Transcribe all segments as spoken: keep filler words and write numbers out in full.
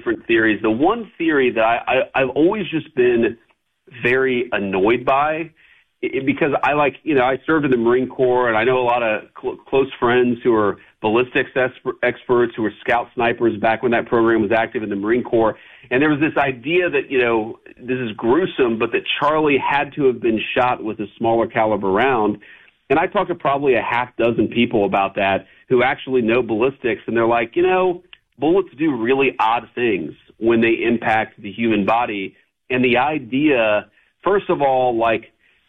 different theories. The one theory that I, I, I've always just been very annoyed by, it, because I like, you know, I served in the Marine Corps, and I know a lot of cl- close friends who are ballistics esper- experts, who were scout snipers back when that program was active in the Marine Corps. And there was this idea that, you know, this is gruesome, but that Charlie had to have been shot with a smaller caliber round. And I talked to probably a half dozen people about that who actually know ballistics, and they're like, you know, bullets do really odd things when they impact the human body. And the idea, first of all, like,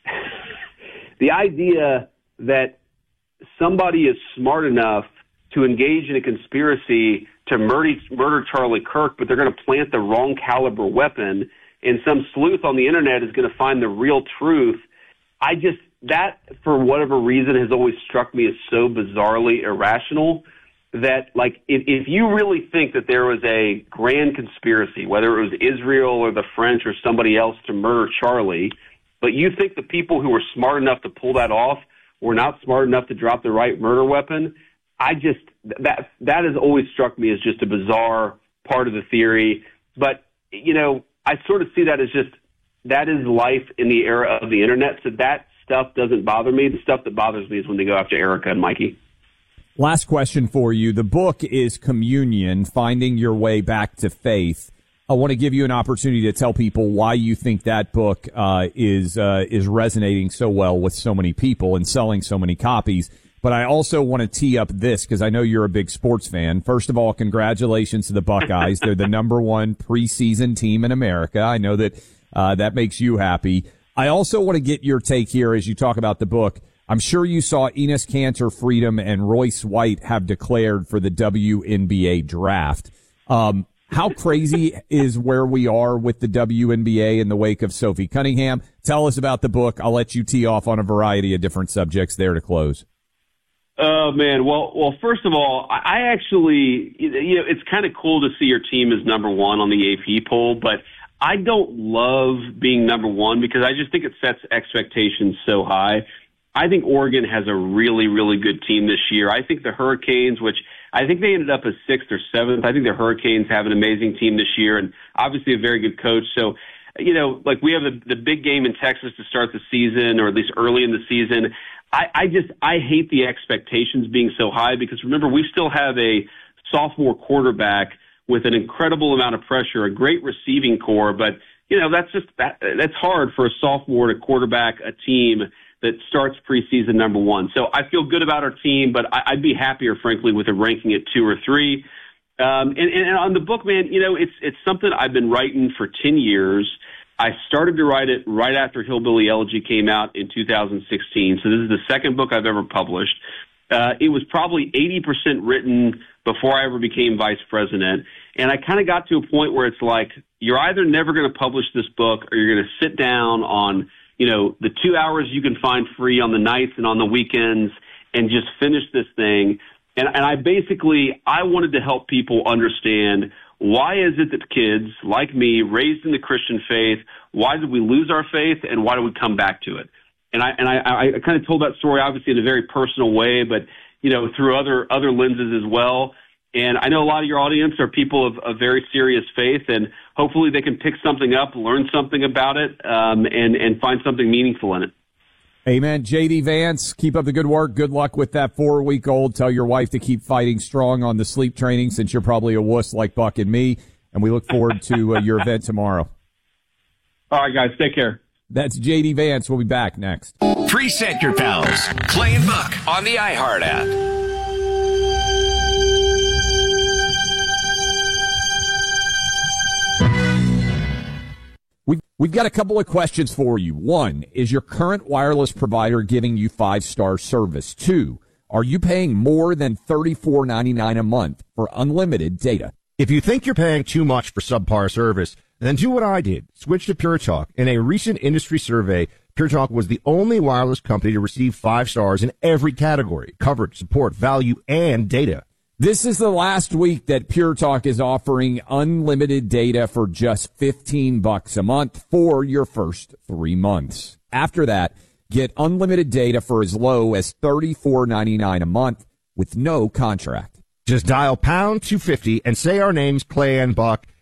the idea that somebody is smart enough to engage in a conspiracy to murder, murder Charlie Kirk, but they're going to plant the wrong caliber weapon, and some sleuth on the internet is going to find the real truth. I just, that, for whatever reason, has always struck me as so bizarrely irrational that, like, if, if you really think that there was a grand conspiracy, whether it was Israel or the French or somebody else to murder Charlie, but you think the people who were smart enough to pull that off were not smart enough to drop the right murder weapon, I just, that that has always struck me as just a bizarre part of the theory. But, you know, I sort of see that as just, that is life in the era of the internet, so that stuff doesn't bother me. The stuff that bothers me is when they go after Erica and Mikey. Last question for you. The book is Communion, Finding Your Way Back to Faith. I want to give you an opportunity to tell people why you think that book uh, is uh, is resonating so well with so many people and selling so many copies. But I also want to tee up this because I know you're a big sports fan. First of all, congratulations to the Buckeyes. They're the number one preseason team in America. I know that uh, that makes you happy. I also want to get your take here as you talk about the book. I'm sure you saw Enes Kanter Freedom and Royce White have declared for the W N B A draft. Um, how crazy is where we are with the W N B A in the wake of Sophie Cunningham? Tell us about the book. I'll let you tee off on a variety of different subjects there to close. Oh, man. Well, well, first of all, I actually, you know, it's kind of cool to see your team as number one on the A P poll, but I don't love being number one because I just think it sets expectations so high. I think Oregon has a really, really good team this year. I think the Hurricanes, which I think they ended up as sixth or seventh, I think the Hurricanes have an amazing team this year and obviously a very good coach. So, you know, like we have the, the big game in Texas to start the season, or at least early in the season. I, I just, I hate the expectations being so high because remember, we still have a sophomore quarterback with an incredible amount of pressure, a great receiving core, but, you know, that's just, that, that's hard for a sophomore to quarterback a team that starts preseason number one. So I feel good about our team, but I, I'd be happier, frankly, with a ranking at two or three. Um, and, and on the book, man, you know, it's it's something I've been writing for ten years. I started to write it right after Hillbilly Elegy came out in two thousand sixteen. So this is the second book I've ever published. Uh, it was probably eighty percent written before I ever became vice president. And I kind of got to a point where it's like, you're either never going to publish this book or you're going to sit down on, you know, the two hours you can find free on the nights and on the weekends and just finish this thing. And, and I basically, I wanted to help people understand, why is it that kids like me, raised in the Christian faith, why did we lose our faith and why do we come back to it? And I, and I, I kind of told that story obviously in a very personal way, but, you know, through other, other lenses as well. And I know a lot of your audience are people of, of very serious faith, and hopefully they can pick something up, learn something about it, um, and, and find something meaningful in it. Amen. J D Vance, keep up the good work. Good luck with that four-week-old. Tell your wife to keep fighting strong on the sleep training since you're probably a wuss like Buck and me. And we look forward to uh, your event tomorrow. All right, guys. Take care. That's J D Vance. We'll be back next. Preset your pals. Clay and Buck on the iHeart app. We've, we've got a couple of questions for you. One, is your current wireless provider giving you five-star service? Two, are you paying more than thirty-four ninety-nine a month for unlimited data? If you think you're paying too much for subpar service, then do what I did. Switch to Pure Talk. In a recent industry survey, Pure Talk was the only wireless company to receive five stars in every category: coverage, support, value, and data. This is the last week that Pure Talk is offering unlimited data for just fifteen bucks a month for your first three months. After that, get unlimited data for as low as thirty-four ninety-nine a month with no contract. Just dial pound two fifty and say our names, Clay and Buck,